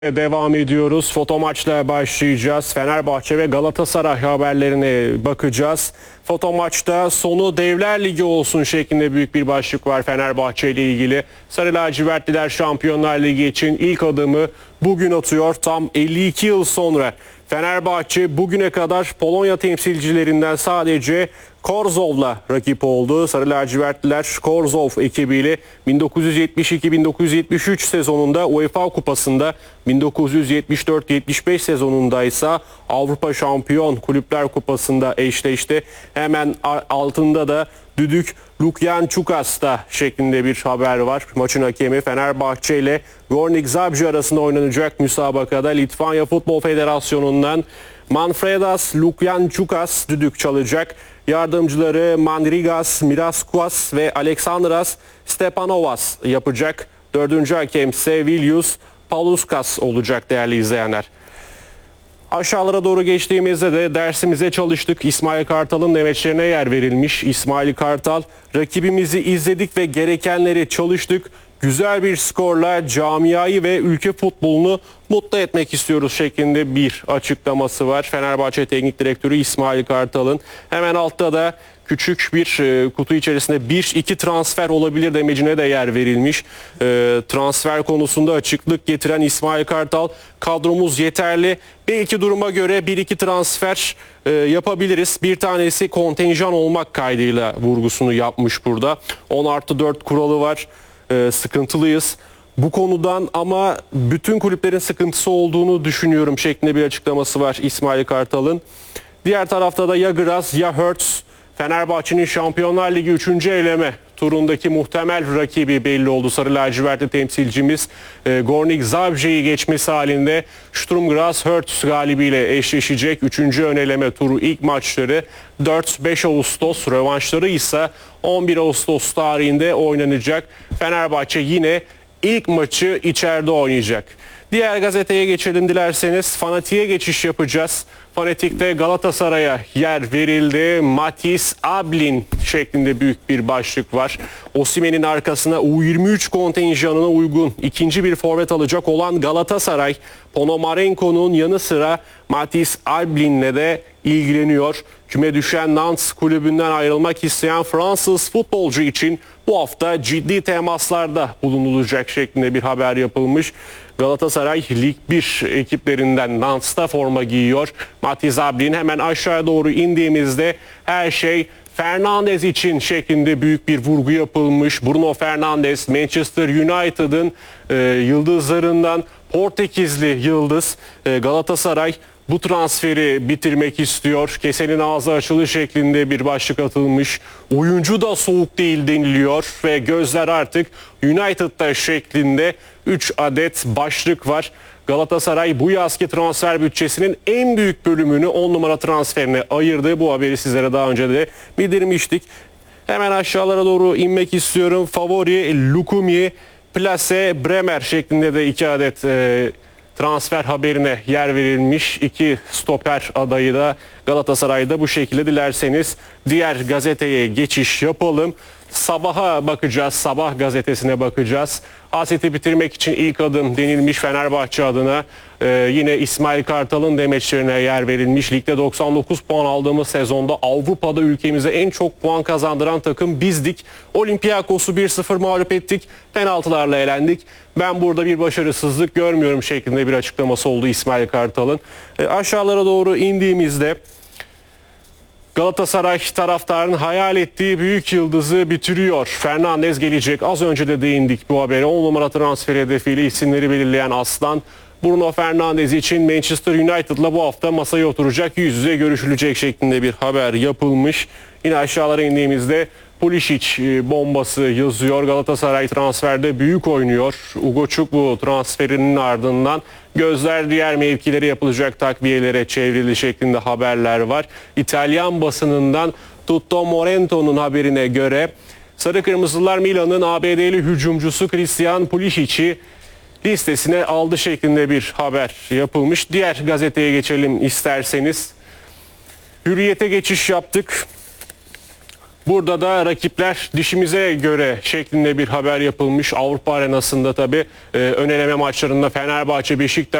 Devam ediyoruz. Foto maçla başlayacağız. Fenerbahçe ve Galatasaray haberlerine bakacağız. Foto maçta sonu Devler Ligi olsun şeklinde büyük bir başlık var Fenerbahçe ile ilgili. Sarı lacivertliler Şampiyonlar Ligi için ilk adımı bugün atıyor. Tam 52 yıl sonra Fenerbahçe bugüne kadar Polonya temsilcilerinden sadece Korzov'la rakip oldu. Sarı lacivertliler Korzov ekibiyle 1972-1973 sezonunda UEFA Kupası'nda, 1974-75 sezonunda ise Avrupa Şampiyon Kulüpler Kupası'nda eşleşti. Hemen altında da düdük Lukian Čukas'ta şeklinde bir haber var. Maçın hakemi Fenerbahçe ile Gornik Zabrze arasında oynanacak müsabakada Litvanya Futbol Federasyonu'ndan Manfredas Lukian Čukas düdük çalacak. Yardımcıları Mandrigas Miraskuas ve Aleksandras Stepanovas yapacak. Dördüncü hakem ise Vilius Paluskas olacak değerli izleyenler. Aşağılara doğru geçtiğimizde de dersimize çalıştık. İsmail Kartal'ın demeçlerine yer verilmiş. İsmail Kartal, rakibimizi izledik ve gerekenleri çalıştık. Güzel bir skorla camiayı ve ülke futbolunu mutlu etmek istiyoruz şeklinde bir açıklaması var. Fenerbahçe Teknik Direktörü İsmail Kartal'ın. Hemen altta da küçük bir kutu içerisinde 1-2 transfer olabilir demecine de yer verilmiş. Transfer konusunda açıklık getiren İsmail Kartal, kadromuz yeterli. Belki duruma göre 1-2 transfer yapabiliriz. Bir tanesi kontenjan olmak kaydıyla vurgusunu yapmış burada. 10+4 kuralı var. Sıkıntılıyız bu konudan ama bütün kulüplerin sıkıntısı olduğunu düşünüyorum şeklinde bir açıklaması var İsmail Kartal'ın. Diğer tarafta da ya Graz ya Hertz, Fenerbahçe'nin Şampiyonlar Ligi 3. eleme turundaki muhtemel rakibi belli oldu. Sarı lacivertli temsilcimiz Gornik Zabrze'yi geçmesi halinde Sturm Graz Hertz galibiyle eşleşecek. 3. ön eleme turu ilk maçları 4-5 Ağustos, rövanşları ise 11 Ağustos tarihinde oynanacak. Fenerbahçe yine ilk maçı içeride oynayacak. Diğer gazeteye geçelim dilerseniz. Fanatik'e geçiş yapacağız. Fanatik'te Galatasaray'a yer verildi. Matis Ablin şeklinde büyük bir başlık var. Osimhen'in arkasına U23 kontenjanına uygun ikinci bir forvet alacak olan Galatasaray, Ponomarenko'nun yanı sıra Matis Ablin'le de ilgileniyor. Küme düşen Nantes kulübünden ayrılmak isteyen Fransız futbolcu için bu hafta ciddi temaslarda bulunulacak şeklinde bir haber yapılmış. Galatasaray Lig 1 ekiplerinden Nantes'ta forma giyiyor. Matis Ablin, hemen aşağıya doğru indiğimizde her şey Fernandes için şeklinde büyük bir vurgu yapılmış. Bruno Fernandes, Manchester United'ın yıldızlarından, Portekizli yıldız. Galatasaray bu transferi bitirmek istiyor. Kesenin ağzı açılı şeklinde bir başlık atılmış. Oyuncu da soğuk değil deniliyor ve gözler artık United'da şeklinde 3 adet başlık var. Galatasaray bu yazki transfer bütçesinin en büyük bölümünü 10 numara transferine ayırdı. Bu haberi sizlere daha önce de bildirmiştik. Hemen aşağılara doğru inmek istiyorum. Favori, Lukumi, Plase, Bremer şeklinde de 2 adet transfer haberine yer verilmiş. 2 stoper adayı da Galatasaray'da bu şekilde. Dilerseniz diğer gazeteye geçiş yapalım. Sabah'a bakacağız. Sabah gazetesine bakacağız. Hasreti bitirmek için ilk adım denilmiş Fenerbahçe adına. Yine İsmail Kartal'ın demeçlerine yer verilmiş. Ligde 99 puan aldığımız sezonda Avrupa'da ülkemize en çok puan kazandıran takım bizdik. Olympiakos'u 1-0 mağlup ettik. Penaltılarla elendik. Ben burada bir başarısızlık görmüyorum şeklinde bir açıklaması oldu İsmail Kartal'ın. Aşağılara doğru indiğimizde Galatasaray taraftarının hayal ettiği büyük yıldızı bitiriyor. Fernandes gelecek. Az önce de değindik bu habere. 10 numara transfer hedefiyle isimleri belirleyen Aslan, Bruno Fernandes için Manchester United'la bu hafta masaya oturacak, yüz yüze görüşülecek şeklinde bir haber yapılmış. Yine aşağılara indiğimizde Pulisic bombası yazıyor. Galatasaray transferde büyük oynuyor. Ugoçuk bu transferinin ardından gözler diğer mevkilere yapılacak takviyelere çevrildi şeklinde haberler var. İtalyan basınından Tutto Morento'nun haberine göre Sarı Kırmızılar Milan'ın ABD'li hücumcusu Christian Pulisic'i listesine aldı şeklinde bir haber yapılmış. Diğer gazeteye geçelim isterseniz. Hürriyet'e geçiş yaptık. Burada da rakipler dişimize göre şeklinde bir haber yapılmış. Avrupa arenasında tabii ön eleme maçlarında Fenerbahçe, Beşiktaş